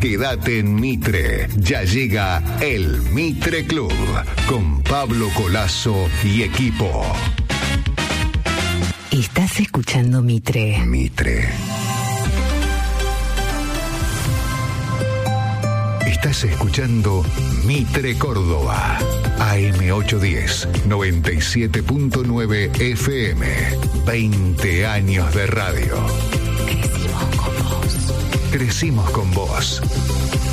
Quédate en Mitre. Ya llega el Mitre Club con Pablo Colazo y equipo. Estás escuchando Mitre. Mitre. Estás escuchando Mitre Córdoba. AM810, 97.9 FM. 20 años de radio. Crecimos con vos. Crecimos con vos.